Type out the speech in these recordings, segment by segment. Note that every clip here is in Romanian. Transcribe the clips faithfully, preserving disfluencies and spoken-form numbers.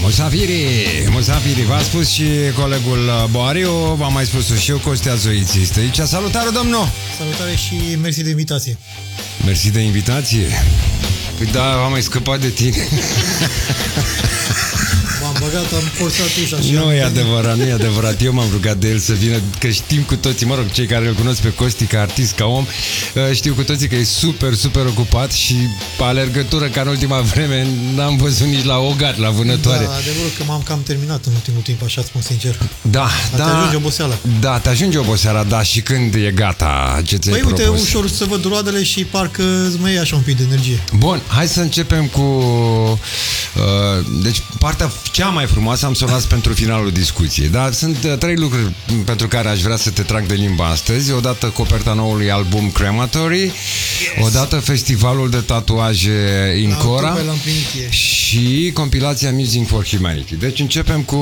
Musafirii, musafirii, v-a spus și colegul Boariu, v-am mai spus și eu, Costea Zoiții este aici. Salutare, domnul! Salutare și mersi de invitație. Mersi de invitație? Păi da, am mai scăpat de tine. M-am băgat, am forțat ușa și... Nu e adevărat, nu e adevărat. Eu m-am rugat de el să vină, că știm cu toții, mă rog, cei care îl cunosc pe Costi ca artist, ca om, știu cu toții că e super, super ocupat și pe alergătură, ca în ultima vreme, n-am văzut nici la ogat, la vânătoare. Da, adevărul că m-am cam terminat în ultimul timp, așa spun sincer. Da, Dar da. te ajunge oboseala. Da, te ajunge oboseala, da, și când e gata, ce ți-ai Păi uite, propus? ușor să văd roadele și parcă îți mai ia așa un pic de energie. Bun, hai să începem cu... Uh, deci, partea cea mai frumoasă am să o las pentru finalul discuției, dar sunt uh, trei lucruri pentru care aș vrea să te trag de limba astăzi. Odată coperta noului album Crematory, yes. Odată festivalul de tatuaje Incora și compilația Music for Humanity. Deci începem cu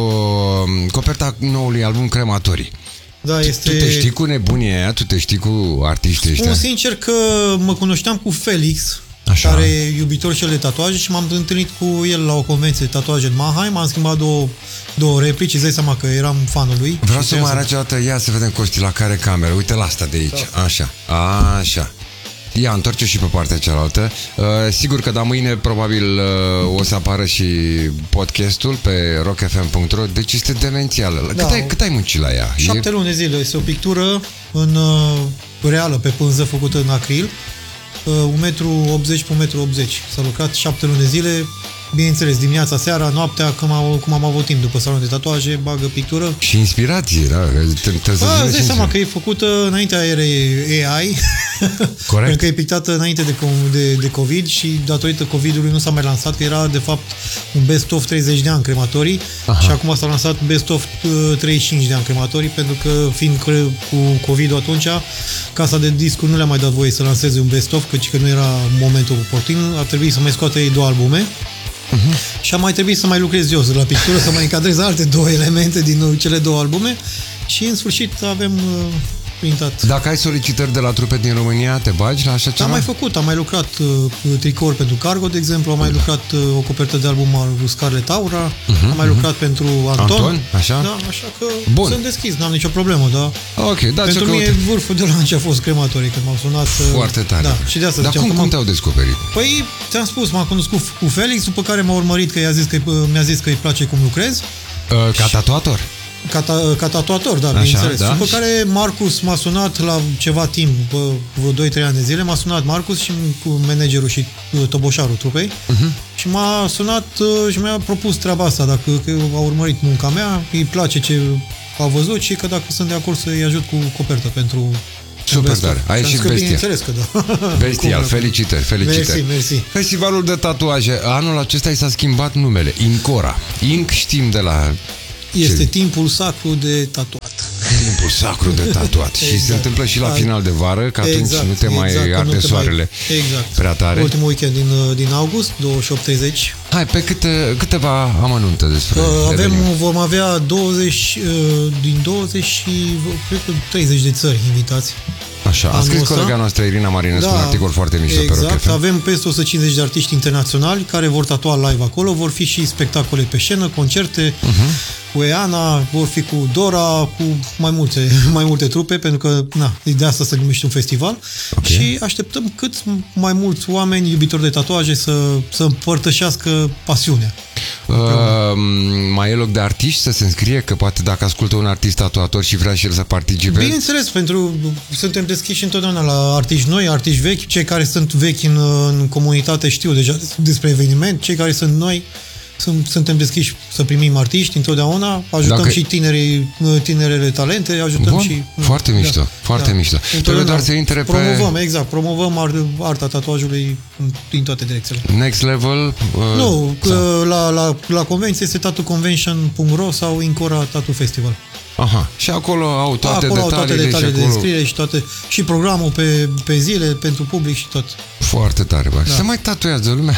coperta noului album Crematory. Da, este... Tu te știi cu nebunia aia? Tu te știi cu artiștii ăștia? Spun sincer că mă cunoșteam cu Felix, așa, care e iubitor și el de tatuaje, și m-am întâlnit cu el la o convenție de tatuaje în Mannheim, am schimbat două, două replici, îți dai seama că eram fanul lui. Vreau să mai arăt o dată, ia să vedem, Costi, la care cameră, uite la asta de aici, da. Așa, așa. Ia, întoarce și pe partea cealaltă. Uh, sigur că da, mâine probabil uh, o să apară și podcastul pe rock f m punct r o, deci este demențială. Da, cât, ai, cât ai muncit la ea? Șapte e... luni de zile. Este o pictură în, uh, reală, pe pânză, făcută în acril. Uh, un metru optzeci pe un metru optzeci. S-a lucrat șapte luni de zile. Bineînțeles, dimineața, seara, noaptea, cum am, cum am avut timp după salon de tatuaje, bagă pictură. Și inspirație, da? Bă, îți dai seama că e făcută înaintea erei A I. Corect. Pentru că e pictată înainte de, de, de COVID și datorită COVID-ului nu s-a mai lansat, că era de fapt un best-of treizeci de ani crematorii. Aha. Și acum s-a lansat best-of treizeci și cinci de ani crematorii, pentru că fiind cu COVID-ul atunci, casa de discuri nu le-a mai dat voie să lanseze un best-of, căci că nu era momentul oportun, ar trebui să mai scoate ei două albume. Uh-huh. Și am mai trebuit să mai lucrez eu la pictură, să mai încadrez alte două elemente din cele două albume și în sfârșit avem uh, printat. Dacă ai solicitări de la trupe din România, te bagi la așa ceva? Am mai făcut, am mai lucrat uh, tricouri pentru Cargo, de exemplu, am mai lucrat uh, o copertă de album al lui Scarlett Aura, uh-huh, am mai uh-huh. lucrat pentru Anton. Anton, așa? Da, așa că bun, sunt deschis, n-am nicio problemă, da. Ok, da, pentru mine căute... vârful de la ce a fost crematorii, când m-au sunat. Foarte tare. Da, și de asta dar cum, cum te-au descoperit? Păi, ți-am spus, m-am cunoscut cu Felix, după care m-a urmărit, că i-a zis că, mi-a zis că îi place cum lucrez. Uh, ca tatuator? Ca, ta, ca tatuator, da, așa, bineînțeles. Da? După care Marcus m-a sunat la ceva timp, vreo doi trei ani de zile, m-a sunat Marcus și cu managerul și toboșarul trupei, uh-huh. și m-a sunat și mi-a propus treaba asta, dacă că a urmărit munca mea, îi place ce a văzut și că dacă sunt de acord să-i ajut cu copertă pentru... Super tare, ai ieșit bestia. Bineînțeles că da. Bestial, felicitări, felicitări. Mersi, mersi. Festivalul de tatuaje, anul acesta i s-a schimbat numele, Incora. Inc știm de la... Este ce? Timpul sacru de tatuat. Timpul sacru de tatuat. Exact. Și se întâmplă și la final de vară, că atunci exact, nu te mai exact, arde soarele mai... exact. prea tare. Ultimul weekend din, din august, douăzeci și opt treizeci. Hai, pe câte, câteva amănunte despre... Avem, vom avea douăzeci, din douăzeci și cred că treizeci de țări invitați. Așa, a scris colega noastră Irina Marinescu, da, un articol foarte mișto, exact, pe Rock F M. Avem peste o sută cincizeci de artiști internaționali care vor tatua live acolo, vor fi și spectacole pe scenă, concerte, uh-huh. cu Eana, vor fi cu Dora, cu mai multe, mai multe trupe, pentru că na, de asta se numește un festival. Okay. Și așteptăm cât mai mulți oameni iubitori de tatuaje să, să împărtășească pasiunea. Uh, mai e loc de artiști să se înscrie? Că poate dacă ascultă un artist tatuator și vrea și el să participe? Bineînțeles, pentru suntem deschiși întotdeauna la artiști noi, artiști vechi. Cei care sunt vechi în, în comunitate știu deja despre eveniment. Cei care sunt noi, sunt, suntem deschiși să primim artiști întotdeauna. Ajutăm dacă... și tinerii, tinerele talente, ajutăm. Bun, și... Foarte mișto, da, foarte da. mișto. Trebuie doar să intre pe... Promovăm, exact, promovăm arta tatuajului din toate direcțiile. Next Level? Uh, nu, la, la, la convenție este tattoo convention punct r o sau Incora Tattoo Festival. Aha, și acolo au toate acolo detaliile, au toate detaliile și acolo... de înscriere și toate, și programul pe, pe zile, pentru public și tot. Foarte tare, bă. Da. Se mai tatuează lumea?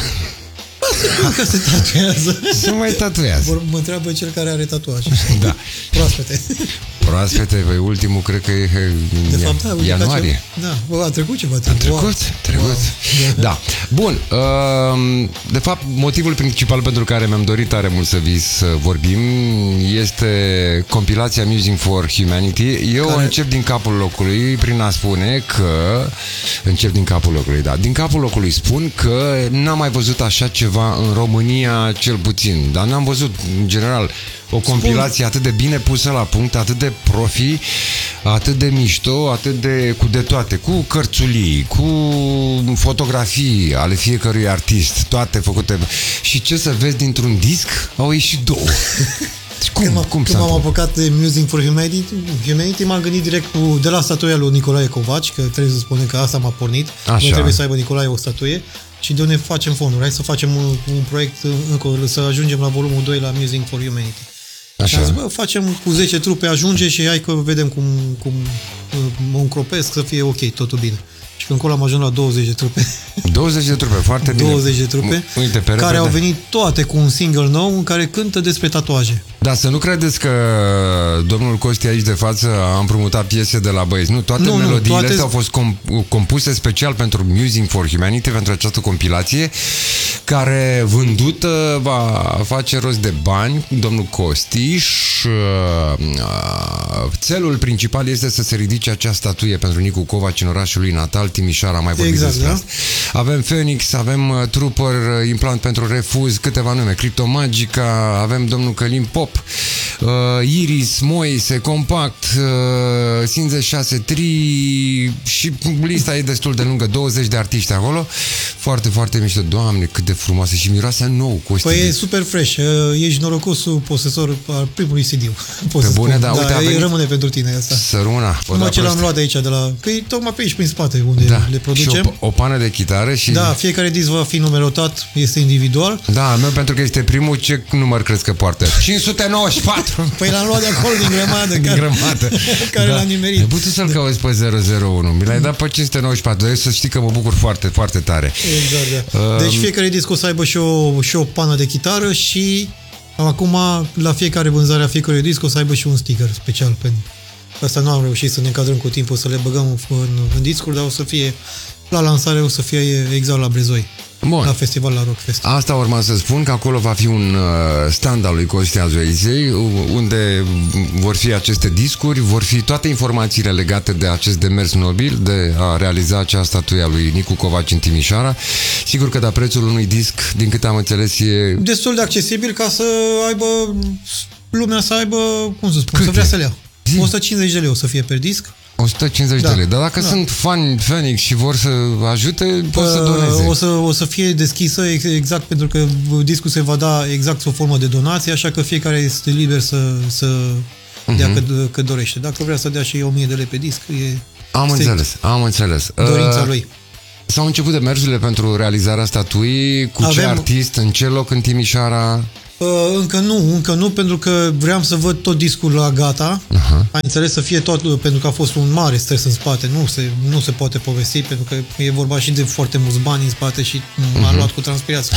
Că se tatuează. Se mai tatuează. Mă întreabă cel care are tatuaje. Da. Proaspete. Proaspete, păi ultimul cred că e De fapt, da, ianuarie. Da, bă, a trecut ceva timp. A trecut? Wow. Trecut. Wow. Da. Bun. De fapt, motivul principal pentru care mi-am dorit tare mult să vii să vorbim este compilația Music for Humanity. Eu care... încep din capul locului prin a spune că încep din capul locului, da. Din capul locului spun că n-am mai văzut așa ceva în România, cel puțin, dar n-am văzut în general o compilație Spun. atât de bine pusă la punct, atât de profi, atât de mișto, atât de cu de toate, cu cărțulii, cu fotografii ale fiecărui artist, toate făcute. Și ce să vezi dintr-un disc, au ieșit două. Cum, când cum când m-am apucat de Music for Humanity, Humanity m-am gândit direct cu, de la statuia lui Nicolae Covaci, că trebuie să spunem că asta m-a pornit. Noi trebuie să aibă Nicolae o statuie și de unde facem fonduri. Hai să facem un, un proiect încă, să ajungem la volumul doi la Music for Humanity. Așa. Și am zis, bă, facem cu zece trupe, ajunge și hai că vedem cum, cum mă încropesc să fie ok, totul bine. Și când acolo am ajuns la douăzeci de trupe. douăzeci de trupe, foarte bine. douăzeci de trupe, uite, pe care au venit toate cu un single nou în care cântă despre tatuaje. Da, să nu credeți că domnul Costi aici de față a împrumutat piese de la băieți. Nu, toate nu, melodiile nu, toate... astea au fost com- compuse special pentru Music for Humanity, pentru această compilație, care vândută va face rost de bani, domnul Costi, și uh, țelul principal este să se ridice acea statuie pentru Nicu Covaci în orașul lui natal, Timișoara, mai vorbit exact, despre da? asta. Avem Phoenix, avem uh, Trooper, uh, Implant pentru Refuz, câteva nume, Cryptomagica, avem domnul Călim Pop, uh, Iris, Moise, Compact, uh, cincizeci și șase Tri și lista e destul de lungă, douăzeci de artiști acolo. Foarte, foarte mișto. Doamne, cât de frumoasă și miroase nou. Costi. Păi e super fresh. Ești norocosul posesor al primului C D-ul. Pe bune, da, uite, da, venit... rămâne pentru tine asta. Să rămână. Numai ce l-am luat de aici, de la... Că e tocmai pe aici, prin spate, unde da. le producem. Și o, o pană de chitară și... Da, fiecare disc va fi numerotat, este individual. Da, meu pentru că este primul, ce număr crezi că poartă? cinci sute nouăzeci și patru! Păi l-am luat de acolo, din grămadă. Din care, grămadă. care da. l-am nimerit. Ai putut să-l cauzi pe zero zero unu. Mi l-ai dat pe cinci sute nouăzeci și patru. Deci să știi că mă bucur foarte, foarte tare. Exact, da. Um... Deci fiecare disc o să aibă și o, și o pană de chitară și acum la fiecare vânzare a fiecărui disc o să aibă și un sticker special. Pentru asta nu am reușit să ne încadrăm cu timpul, să le băgăm în, în, în discuri, dar o să fie la lansare, o să fie exact la Brezoi. Bun. La festival, la Rockfest. Asta urma să spun, că acolo va fi un stand al lui Costi Azoizei, unde vor fi aceste discuri, vor fi toate informațiile legate de acest demers nobil de a realiza acea statuie a lui Nicu Covaci în Timișoara. Sigur că da, prețul unui disc, din câte am înțeles, e... destul de accesibil ca să aibă lumea să aibă, cum să spun, câte? Să vrea să le ia. o sută cincizeci de lei o să fie per disc. o sută cincizeci da. de lei. Dar dacă da. sunt fani Phoenix și vor să ajute, pot să doneze. O să, o să fie deschisă exact pentru că discul se va da exact sub formă de donație, așa că fiecare este liber să, să uh-huh. dea cât, cât dorește. Dacă vrea să dea și o mie de lei pe disc, e am înțeles, am înțeles. Dorința uh, lui. S-au început demersurile pentru realizarea statuii, cu Avem... ce artist, în ce loc în Timișoara? Uh, încă nu, încă nu, pentru că vreau să văd tot discul la gata. Uh-huh. Ai înțeles, să fie tot, pentru că a fost un mare stres în spate. Nu se, nu se poate povesti, pentru că e vorba și de foarte mulți bani în spate și uh-huh. m-a luat cu transpirație.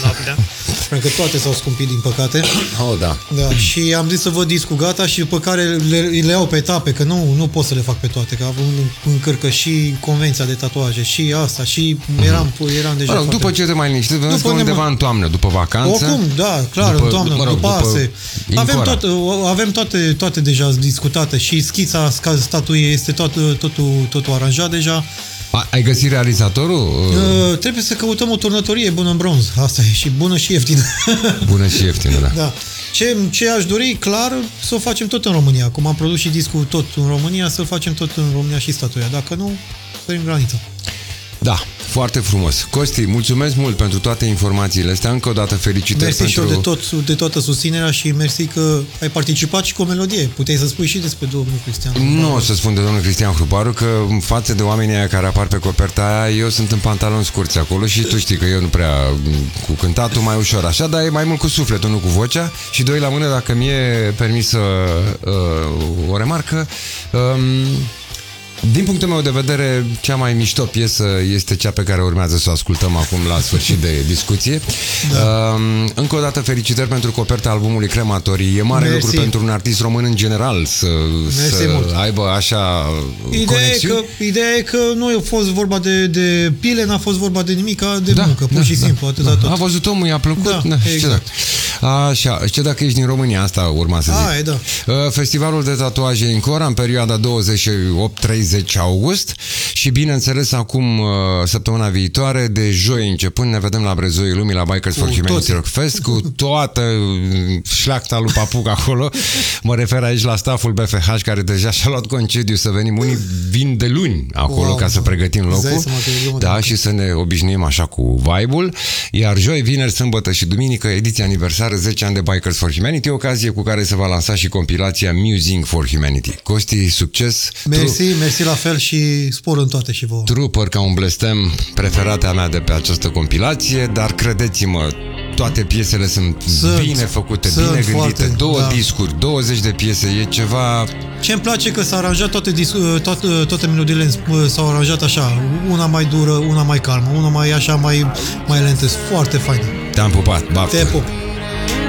Pentru că toate s-au scumpit, din păcate. Oh, da. Da. Și am zis să văd discul gata și după care le, le iau pe etape, că nu, nu pot să le fac pe toate, că avem încărcă și convenția de tatuaje, și asta, și eram, uh-huh. eram deja... Mă rog, după ce te mai liniștit, vedem că undeva în toamnă, după vacanță. Oricum, da, clar. După, în toamnă, mă rog, după ase. Avem, tot, avem toate, toate deja discutate și schița statuiei este tot, totul, totul aranjat deja. A, ai găsit realizatorul? Uh, trebuie să căutăm o turnătorie bună în bronz. Asta e, și bună și ieftină. Bună și ieftină, da. da. Ce, ce aș dori, clar, să o facem tot în România. Cum am produs și discul tot în România, să-l facem tot în România și statuia. Dacă nu, sărim granița. Da, foarte frumos. Costi, mulțumesc mult pentru toate informațiile astea. Încă o dată felicitări mersi pentru... și eu de, tot, de toată susținerea și mersi că ai participat și cu o melodie. Puteai să spui și despre domnul Cristian Hruparu. Nu o să spun de domnul Cristian Hruparu, că în față de oamenii aia care apar pe coperta aia, eu sunt în pantaloni scurți acolo și tu știi că eu nu prea cu cântatul mai ușor așa, dar e mai mult cu sufletul, nu cu vocea. Și doi la mână, dacă mi-e permis să uh, o remarcă, um, Din punctul meu de vedere, cea mai mișto piesă este cea pe care urmează să o ascultăm acum la sfârșit de discuție. Da. Încă o dată felicitări pentru coperta albumului Crematorii. E mare Mersi. lucru pentru un artist român în general să, să aibă așa ideea conexiuni. E că, ideea e că nu a fost vorba de, de pile, n-a fost vorba de nimic, de da, muncă, pur da, și da, simplu, atâta da. tot. A văzut omul, i-a plăcut. Da, da, exact. Așa, știu dacă ești din România, asta urma să zic. A, e, da. Festivalul de tatuaje Incora în perioada douăzeci și opt treizeci august și bineînțeles acum săptămâna viitoare de joi începând ne vedem la Brezoiul Lumii la Bikers for Humanity Rock Fest cu toată șlacta lui Papuc acolo. Mă refer aici la stafful B F H care deja și-a luat concediu să venim. Unii vin de luni acolo wow, ca să pregătim locul. Da, și să ne obișnuim așa cu vibe-ul. Iar joi, vineri, sâmbătă și duminică ediția aniversară zece ani de Bikers for Humanity, ocazie cu care se va lansa și compilația Musing for Humanity. Costi, succes! Mersi, mersi la fel și spor în toate și vouă. Trooper ca un blestem, preferata mea de pe această compilație, dar credeți-mă, toate piesele sunt, sunt bine făcute, sunt bine gândite, foarte, două da. discuri, douăzeci de piese, e ceva... Ce-mi place că s-a aranjat toate, toate, toate melodiile s-au aranjat așa, una mai dură, una mai calmă, una mai așa, mai, mai lentă, foarte faină. Te-am pupat, baftă! Te pup!